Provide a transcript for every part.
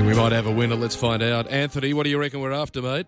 We might have a winner. Let's find out. Anthony, what do you reckon we're after, mate?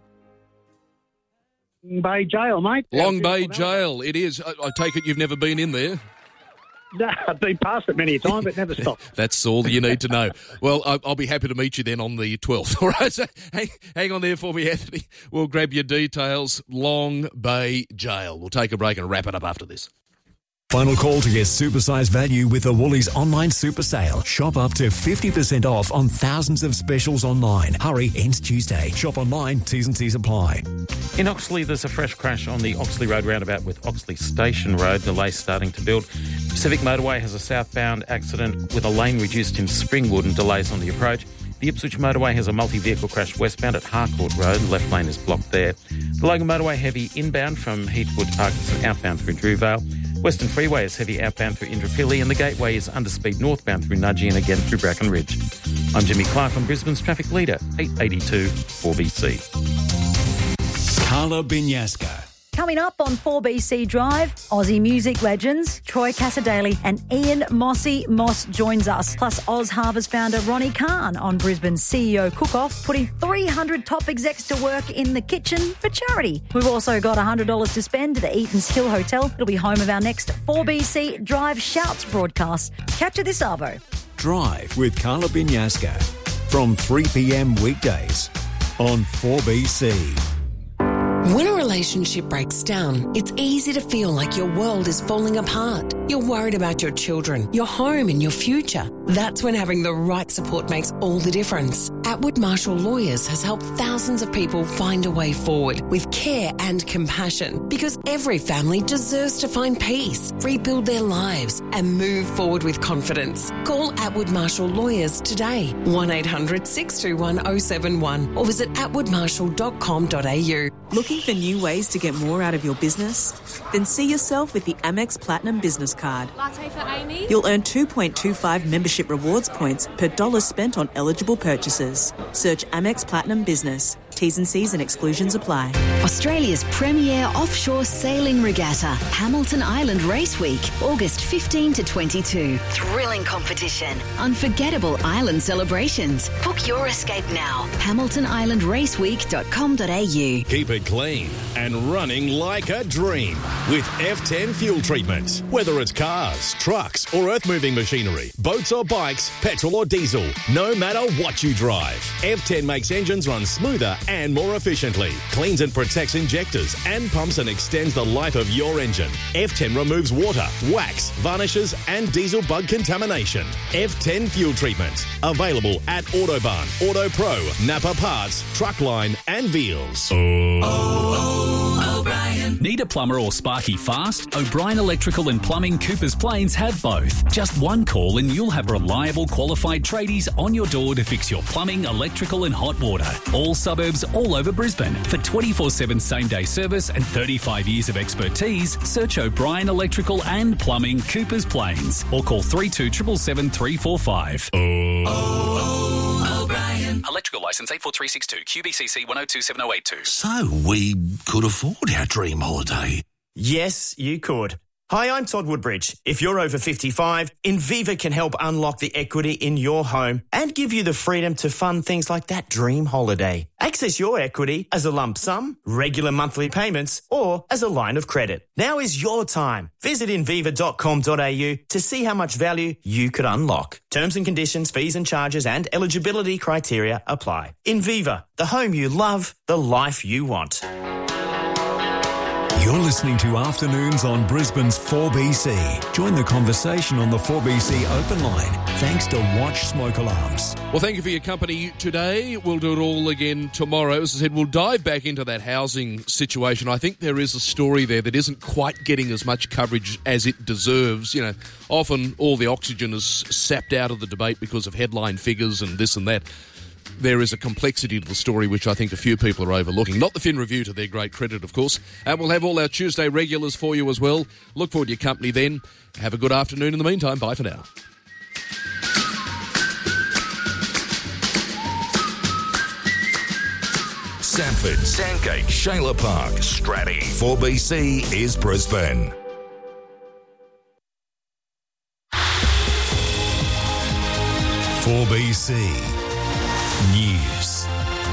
Long Bay Jail, mate. Long Bay Jail. It is. I take it you've never been in there? No, I've been past it many a time, but never stopped. That's all you need to know. Well, I'll be happy to meet you then on the 12th. All right, so hang on there for me, Anthony. We'll grab your details. Long Bay Jail. We'll take a break and wrap it up after this. Final call to get supersized value with the Woolies online super sale. Shop up to 50% off on thousands of specials online. Hurry, ends Tuesday. Shop online, T's and C's apply. In Oxley, there's a fresh crash on the Oxley Road roundabout with Oxley Station Road. Delays starting to build. Pacific Motorway has a southbound accident with a lane reduced in Springwood and delays on the approach. The Ipswich Motorway has a multi-vehicle crash westbound at Harcourt Road. Left lane is blocked there. The Logan Motorway heavy inbound from Heathwood to Parkinson, outbound through Drewvale. Western Freeway is heavy outbound through Indooroopilly, and the Gateway is underspeed northbound through Nudgee and again through Bracken Ridge. I'm Jimmy Clark on Brisbane's traffic leader, 882 4BC. Carla Binyaska. Coming up on 4BC Drive, Aussie music legends Troy Cassadaly and Ian Moss joins us. Plus Oz Harvest founder Ronnie Khan on Brisbane's CEO Cook-Off, putting 300 top execs to work in the kitchen for charity. We've also got $100 to spend at the Eaton's Hill Hotel. It'll be home of our next 4BC Drive Shouts broadcast. Catch you this Arvo. Drive with Carla Binyaska from 3 p.m. weekdays on 4BC. When a relationship breaks down, it's easy to feel like your world is falling apart. You're worried about your children, your home and your future. That's when having the right support makes all the difference. Atwood Marshall Lawyers has helped thousands of people find a way forward with care and compassion, because every family deserves to find peace, rebuild their lives and move forward with confidence. Call Atwood Marshall Lawyers today, 1-800-621-071 or visit atwoodmarshall.com.au. Looking for new ways to get more out of your business? Then see yourself with the Amex Platinum Business Card. Latte for Amy. You'll earn 2.25 membership rewards points per dollar spent on eligible purchases. Search Amex Platinum Business. T's and C's and exclusions apply. Australia's premier offshore sailing regatta, Hamilton Island Race Week, August 15 to 22. Thrilling competition, unforgettable island celebrations. Book your escape now. HamiltonIslandRaceweek.com.au. Keep it clean and running like a dream with F10 fuel treatment. Whether it's cars, trucks or earth-moving machinery, boats or bikes, petrol or diesel, no matter what you drive, F10 makes engines run smoother and more efficiently, cleans and protects injectors and pumps and extends the life of your engine. F10 removes water, wax, varnishes and diesel bug contamination. F10 fuel treatment. Available at Autobarn, Auto Pro, Napa Parts, Truckline and Veals. O'Brien. Need a plumber or sparky fast? O'Brien Electrical and Plumbing Coopers Plains have both. Just one call and you'll have reliable qualified tradies on your door to fix your plumbing, electrical and hot water. All suburbs all over Brisbane. For 24/7 same-day service and 35 years of expertise, search O'Brien Electrical and Plumbing Coopers Plains or call 3277 345. O'Brien. Electrical licence 84362 QBCC 1027082. So we could afford our dream holiday. Yes, you could. Hi, I'm Todd Woodbridge. If you're over 55, Inviva can help unlock the equity in your home and give you the freedom to fund things like that dream holiday. Access your equity as a lump sum, regular monthly payments, or as a line of credit. Now is your time. Visit inviva.com.au to see how much value you could unlock. Terms and conditions, fees and charges and eligibility criteria apply. Inviva, the home you love, the life you want. You're listening to Afternoons on Brisbane's 4BC. Join the conversation on the 4BC open line, thanks to Watch Smoke Alarms. Well, thank you for your company today. We'll do it all again tomorrow. As I said, we'll dive back into that housing situation. I think there is a story there that isn't quite getting as much coverage as it deserves. You know, often all the oxygen is sapped out of the debate because of headline figures and this and that. There is a complexity to the story which I think a few people are overlooking. Not the Fin Review, to their great credit, of course. And we'll have all our Tuesday regulars for you as well. Look forward to your company then. Have a good afternoon in the meantime. Bye for now. Sanford, Sandgate, Shayla Park, Stratty. 4BC is Brisbane. For BC. News.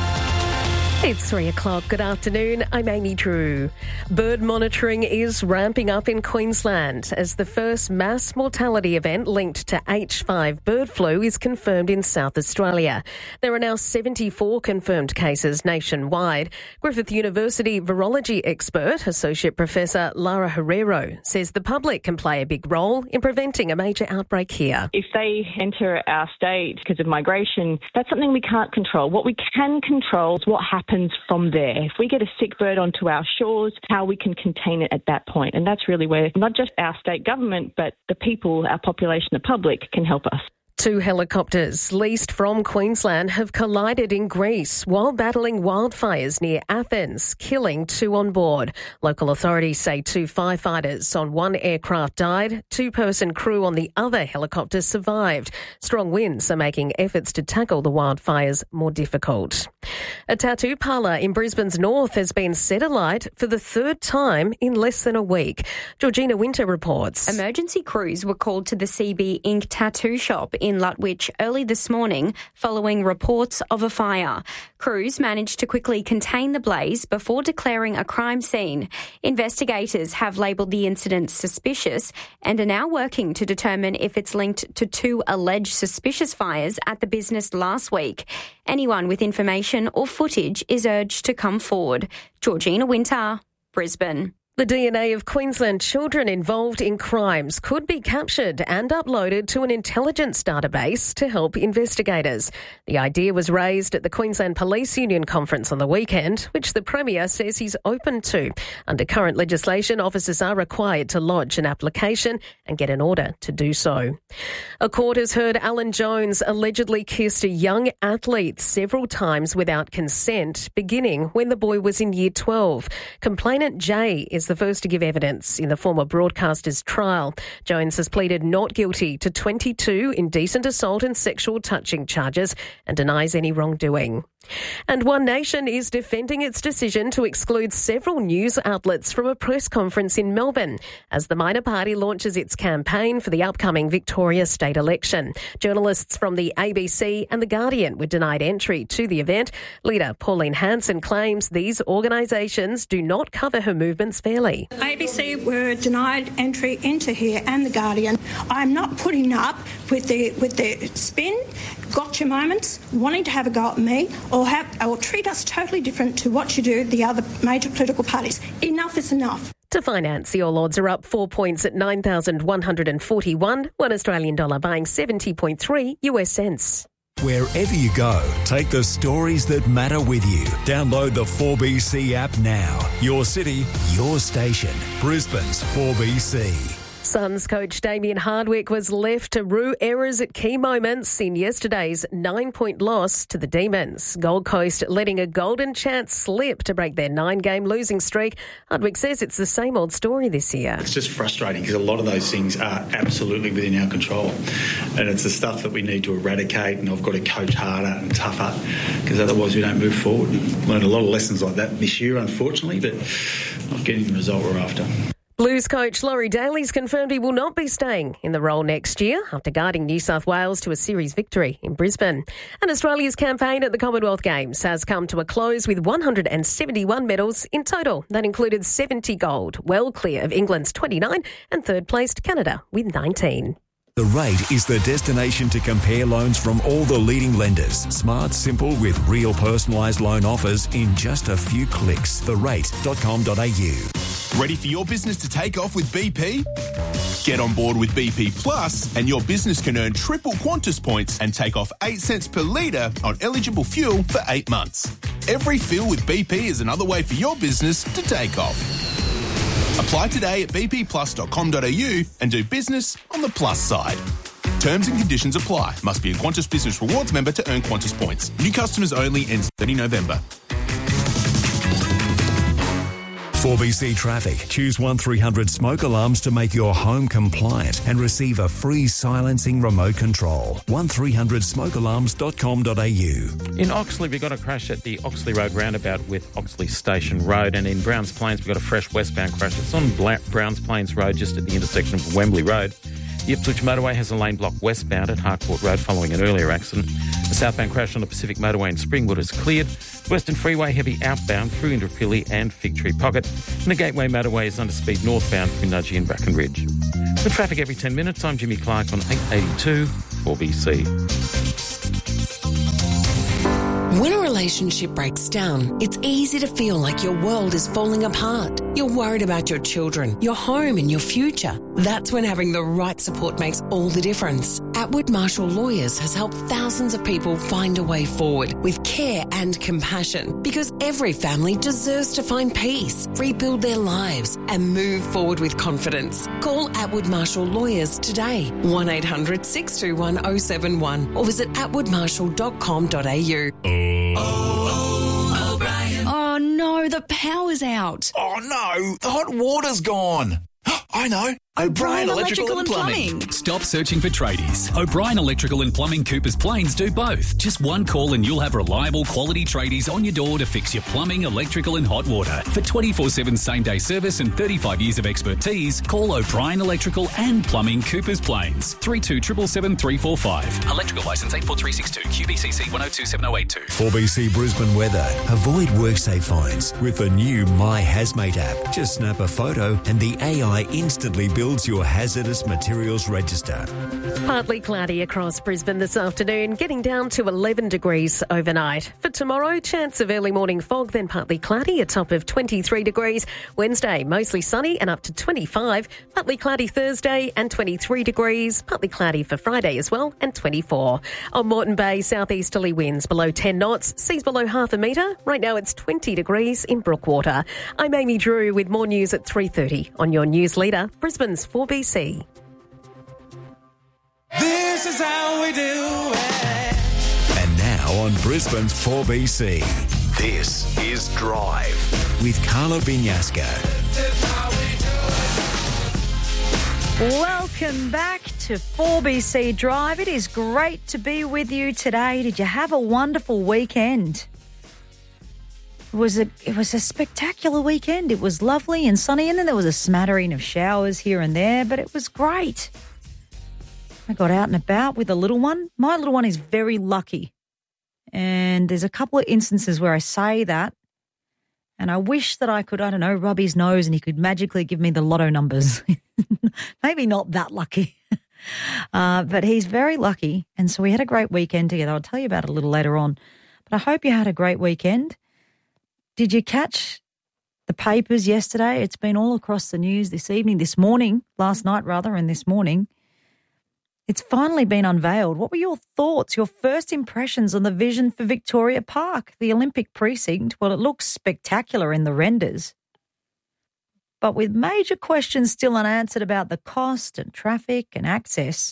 It's 3 o'clock. Good afternoon. I'm Amy Drew. Bird monitoring is ramping up in Queensland as the first mass mortality event linked to H5 bird flu is confirmed in South Australia. There are now 74 confirmed cases nationwide. Griffith University virology expert, Associate Professor Lara Herrero, says the public can play a big role in preventing a major outbreak here. If they enter our state because of migration, that's something we can't control. What we can control is what happens from there. If we get a sick bird onto our shores, how we can contain it at that point. And that's really where not just our state government, but the people, our population, the public, can help us. 2 helicopters leased from Queensland have collided in Greece while battling wildfires near Athens, killing 2 on board. Local authorities say 2 firefighters on one aircraft died, 2-person crew on the other helicopter survived. Strong winds are making efforts to tackle the wildfires more difficult. A tattoo parlour in Brisbane's north has been set alight for the 3rd time in less than a week. Georgina Winter reports. Emergency crews were called to the CB Ink tattoo shop in Lutwyche early this morning following reports of a fire. Crews managed to quickly contain the blaze before declaring a crime scene. Investigators have labelled the incident suspicious and are now working to determine if it's linked to 2 alleged suspicious fires at the business last week. Anyone with information or footage is urged to come forward. Georgina Winter, Brisbane. The DNA of Queensland children involved in crimes could be captured and uploaded to an intelligence database to help investigators. The idea was raised at the Queensland Police Union conference on the weekend, which the Premier says he's open to. Under current legislation, officers are required to lodge an application and get an order to do so. A court has heard Alan Jones allegedly kissed a young athlete several times without consent, beginning when the boy was in year 12. Complainant Jay is the first to give evidence in the former broadcaster's trial. Jones has pleaded not guilty to 22 indecent assault and sexual touching charges and denies any wrongdoing. And One Nation is defending its decision to exclude several news outlets from a press conference in Melbourne as the minor party launches its campaign for the upcoming Victoria state election. Journalists from the ABC and The Guardian were denied entry to the event. Leader Pauline Hanson claims these organisations do not cover her movements fairly. ABC were denied entry into here and The Guardian. I'm not putting up with the spin, gotcha moments, wanting to have a go at me or treat us totally different to what you do the other major political parties. Enough is enough. To finance, the All Odds are up 4 points at 9,141. $1 Australian dollar buying 70.3 US cents. Wherever you go, take the stories that matter with you. Download the 4BC app now. Your city, your station. Brisbane's 4BC. Suns coach Damien Hardwick was left to rue errors at key moments in yesterday's 9-point loss to the Demons. Gold Coast letting a golden chance slip to break their 9-game losing streak. Hardwick says it's the same old story this year. It's just frustrating because a lot of those things are absolutely within our control. And it's the stuff that we need to eradicate, and I've got to coach harder and tougher because otherwise we don't move forward. Learned a lot of lessons like that this year, unfortunately, but not getting the result we're after. Blues coach Laurie Daly's confirmed he will not be staying in the role next year after guiding New South Wales to a series victory in Brisbane. And Australia's campaign at the Commonwealth Games has come to a close with 171 medals in total. That included 70 gold, well clear of England's 29 and third-placed Canada with 19. The Rate is the destination to compare loans from all the leading lenders. Smart, simple, with real personalised loan offers in just a few clicks. therate.com.au. Ready for your business to take off with BP? Get on board with BP Plus and your business can earn triple Qantas points and take off 8 cents per litre on eligible fuel for 8 months. Every fill with BP is another way for your business to take off. Apply today at bpplus.com.au and do business on the plus side. Terms and conditions apply. Must be a Qantas Business Rewards member to earn Qantas points. New customers only, ends 30 November. 4BC Traffic. Choose 1300 smoke alarms to make your home compliant and receive a free silencing remote control. 1300smokealarms.com.au. In Oxley, we got a crash at the Oxley Road roundabout with Oxley Station Road, and in Browns Plains, we got a fresh westbound crash. It's on Browns Plains Road, just at the intersection of Wembley Road. The Ipswich motorway has a lane block westbound at Harcourt Road following an earlier accident. The southbound crash on the Pacific motorway in Springwood is cleared. Western Freeway heavy outbound through Indooroopilly and Fig Tree Pocket. And the Gateway motorway is under speed northbound through Nudgee and Brackenridge. With traffic every 10 minutes, I'm Jimmy Clark on 882 4BC. When a relationship breaks down, it's easy to feel like your world is falling apart. You're worried about your children, your home and your future. That's when having the right support makes all the difference. Atwood Marshall Lawyers has helped thousands of people find a way forward with care and compassion, because every family deserves to find peace, rebuild their lives and move forward with confidence. Call Atwood Marshall Lawyers today, 1800 621 071 or visit atwoodmarshall.com.au. Oh no, the power's out. Oh no, the hot water's gone. I know. O'Brien Electrical and Plumbing. Stop searching for tradies. O'Brien Electrical and Plumbing Coopers Plains do both. Just one call and you'll have reliable quality tradies on your door to fix your plumbing, electrical and hot water. For 24/7 same-day service and 35 years of expertise, call O'Brien Electrical and Plumbing Coopers Plains. 3277 345. Electrical licence 84362 QBCC 10278082. 4BC Brisbane weather. Avoid WorkSafe fines with the new My Hazmate app. Just snap a photo and the AI instantly builds your hazardous materials register. Partly cloudy across Brisbane this afternoon, getting down to 11 degrees overnight. For tomorrow, chance of early morning fog, then partly cloudy, a top of 23 degrees. Wednesday, mostly sunny and up to 25. Partly cloudy Thursday and 23 degrees. Partly cloudy for Friday as well and 24. On Moreton Bay, southeasterly winds below 10 knots, seas below half a metre. Right now it's 20 degrees in Brookwater. I'm Amy Drew with more news at 3:30 on your news leader, Brisbane's 4BC. This is how we do it. And now on Brisbane's 4BC, this is Drive with Carla Vinyasco. Welcome back to 4BC Drive. It is great to be with you today. Did you have a wonderful weekend? It was a spectacular weekend. It was lovely and sunny, and then there was a smattering of showers here and there, but it was great. I got out and about with the little one. My little one is very lucky, and there's a couple of instances where I say that, and I wish that I could, rub his nose and he could magically give me the lotto numbers. Maybe not that lucky, but he's very lucky, and so we had a great weekend together. I'll tell you about it a little later on, but I hope you had a great weekend. Did you catch the papers yesterday? It's been all across the news this night, and this morning. It's finally been unveiled. What were your thoughts, your first impressions on the vision for Victoria Park, the Olympic precinct? Well, it looks spectacular in the renders, but with major questions still unanswered about the cost and traffic and access.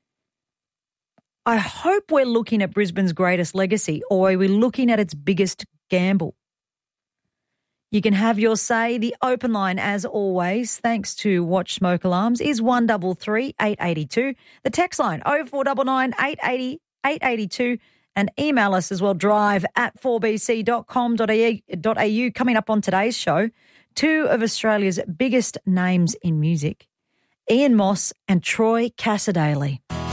I hope we're looking at Brisbane's greatest legacy, or are we looking at its biggest gamble? You can have your say. The open line, as always, thanks to Watch Smoke Alarms, is 133 882. The text line 0499 880 882, and email us as well, drive@4bc.com.au. Coming up on today's show, two of Australia's biggest names in music, Ian Moss and Troy Cassar-Daley.